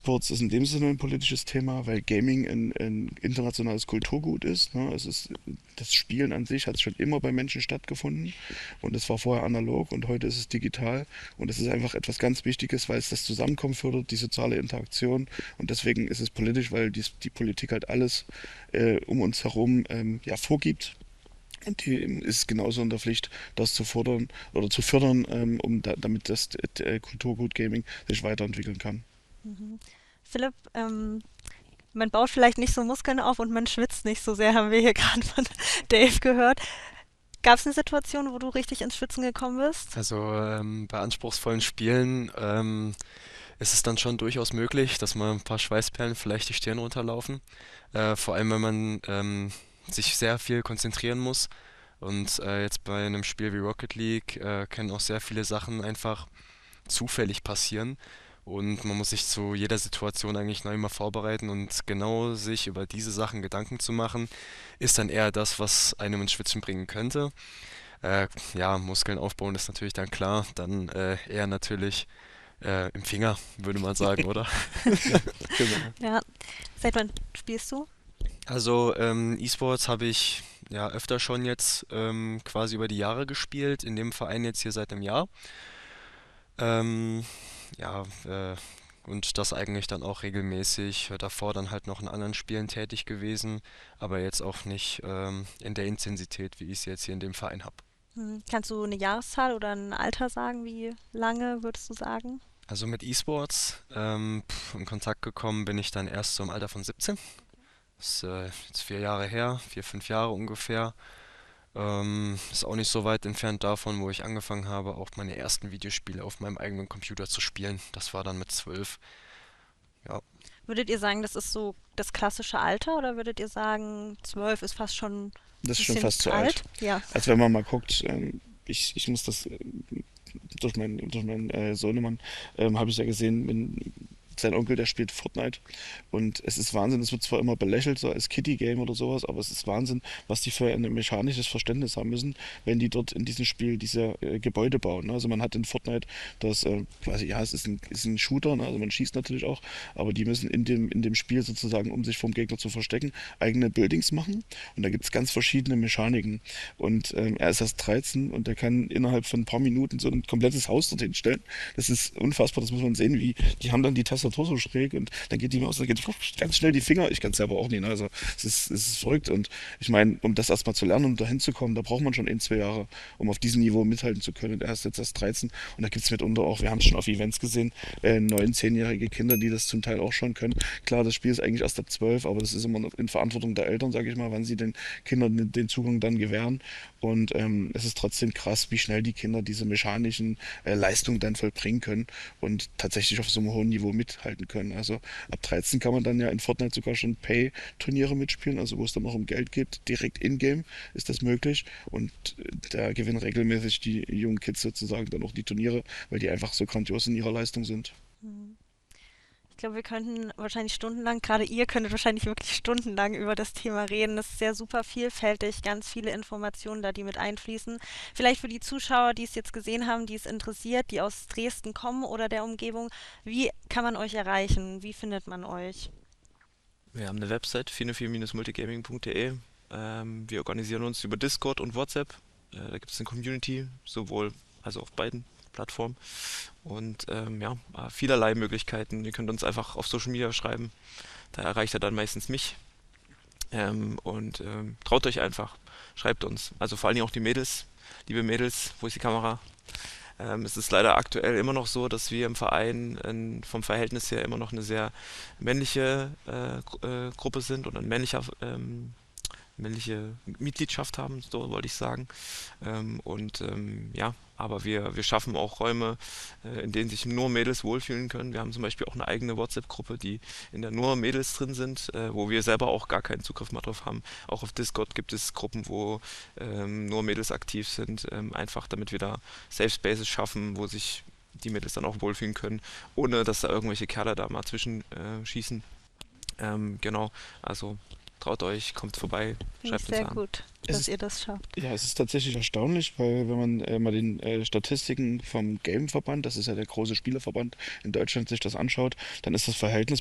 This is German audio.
E-Sports ist in dem Sinne ein politisches Thema, weil Gaming ein internationales Kulturgut ist. Ne? Das Spielen an sich hat schon immer bei Menschen stattgefunden und es war vorher analog und heute ist es digital und es ist einfach etwas ganz Wichtiges, weil es das Zusammenkommen fördert, die soziale Interaktion und deswegen ist es politisch, weil die Politik halt alles um uns herum ja, vorgibt. Und die ist genauso in der Pflicht, das zu fordern oder zu fördern, damit das Kulturgut Gaming sich weiterentwickeln kann. Mhm. Philipp, man baut vielleicht nicht so Muskeln auf und man schwitzt nicht so sehr, haben wir hier gerade von Dave gehört. Gab es eine Situation, wo du richtig ins Schwitzen gekommen bist? Also bei anspruchsvollen Spielen ist es dann schon durchaus möglich, dass mal ein paar Schweißperlen vielleicht die Stirn runterlaufen. Vor allem, wenn man sich sehr viel konzentrieren muss. Und jetzt bei einem Spiel wie Rocket League können auch sehr viele Sachen einfach zufällig passieren. Und man muss sich zu jeder Situation eigentlich neu mal vorbereiten und genau sich über diese Sachen Gedanken zu machen, ist dann eher das, was einem ins Schwitzen bringen könnte. Ja, Muskeln aufbauen ist natürlich dann klar, dann eher natürlich im Finger, würde man sagen, oder? Genau. Ja. Seit wann spielst du? Also E-Sports habe ich ja öfter schon jetzt quasi über die Jahre gespielt, in dem Verein jetzt hier seit einem Jahr. Ähm, ja, und das eigentlich dann auch regelmäßig. Davor dann halt noch in anderen Spielen tätig gewesen, aber jetzt auch nicht in der Intensität, wie ich es jetzt hier in dem Verein habe. Kannst du eine Jahreszahl oder ein Alter sagen? Wie lange würdest du sagen? Also mit E-Sports in Kontakt gekommen bin ich dann erst so im Alter von 17. Das ist jetzt 4 Jahre her, 4, 5 Jahre ungefähr. Ist auch nicht so weit entfernt davon, wo ich angefangen habe, auch meine ersten Videospiele auf meinem eigenen Computer zu spielen. Das war dann mit 12. Ja, Würdet ihr sagen, das ist so das klassische Alter oder würdet ihr sagen, 12 ist fast schon ein Das ist schon bisschen fast zu alt. alt? Ja. Also wenn man mal guckt, ich muss das durch meinen Sohnemann, habe ich ja gesehen, wenn sein Onkel, der spielt Fortnite und es ist Wahnsinn, es wird zwar immer belächelt, so als Kiddie-Game oder sowas, aber es ist Wahnsinn, was die für ein mechanisches Verständnis haben müssen, wenn die dort in diesem Spiel diese Gebäude bauen. Ne? Also man hat in Fortnite das, quasi, ja, ist ein Shooter, ne? Also man schießt natürlich auch, aber die müssen in dem Spiel sozusagen, um sich vom Gegner zu verstecken, eigene Buildings machen und da gibt es ganz verschiedene Mechaniken und er ist erst 13 und der kann innerhalb von ein paar Minuten so ein komplettes Haus dorthin stellen. Das ist unfassbar, das muss man sehen, wie die haben dann die Tastatur so schräg und dann geht die Maus, dann geht ganz schnell die Finger. Ich kann es selber auch nicht, ne? Also es ist verrückt und ich meine, um das erstmal zu lernen, um dahin zu kommen, da braucht man schon 1, 2 Jahre, um auf diesem Niveau mithalten zu können. Und er ist jetzt erst 13 und da gibt es mitunter auch, wir haben es schon auf Events gesehen, 9, 10-jährige Kinder, die das zum Teil auch schon können. Klar, das Spiel ist eigentlich erst ab 12, aber das ist immer noch in Verantwortung der Eltern, sage ich mal, wann sie den Kindern den Zugang dann gewähren. Und es ist trotzdem krass, wie schnell die Kinder diese mechanischen Leistungen dann vollbringen können und tatsächlich auf so einem hohen Niveau mithalten können. Also ab 13 kann man dann ja in Fortnite sogar schon Pay-Turniere mitspielen, also wo es dann auch um Geld geht. Direkt in-game ist das möglich und da gewinnen regelmäßig die jungen Kids sozusagen dann auch die Turniere, weil die einfach so grandios in ihrer Leistung sind. Hm. Ich glaube, wir könnten wahrscheinlich stundenlang, gerade ihr könntet wahrscheinlich wirklich stundenlang über das Thema reden. Das ist ja super vielfältig, ganz viele Informationen da, die mit einfließen. Vielleicht für die Zuschauer, die es jetzt gesehen haben, die es interessiert, die aus Dresden kommen oder der Umgebung, wie kann man euch erreichen? Wie findet man euch? Wir haben eine Website, 404-multigaming.de. Wir organisieren uns über Discord und WhatsApp. Da gibt es eine Community, sowohl also auf beiden Plattformen. Und ja, vielerlei Möglichkeiten. Ihr könnt uns einfach auf Social Media schreiben. Da erreicht er dann meistens mich. Traut euch einfach. Schreibt uns. Also vor allen Dingen auch die Mädels. Liebe Mädels, wo ist die Kamera? Es ist leider aktuell immer noch so, dass wir im Verein vom Verhältnis her immer noch eine sehr männliche Gruppe sind und ein männliche Mitgliedschaft haben, so wollte ich sagen. Ja, aber wir schaffen auch Räume, in denen sich nur Mädels wohlfühlen können. Wir haben zum Beispiel auch eine eigene WhatsApp-Gruppe, die in der nur Mädels drin sind, wo wir selber auch gar keinen Zugriff mehr drauf haben. Auch auf Discord gibt es Gruppen, wo nur Mädels aktiv sind, einfach damit wir da Safe Spaces schaffen, wo sich die Mädels dann auch wohlfühlen können, ohne dass da irgendwelche Kerle da mal zwischen schießen. Genau, also traut euch, kommt vorbei, Finde ich schreibt uns sehr an. gut, Es dass ist, ihr das schafft. ja, es ist tatsächlich erstaunlich, weil wenn man mal den Statistiken vom Game-Verband, das ist ja der große Spielerverband in Deutschland, sich das anschaut, dann ist das Verhältnis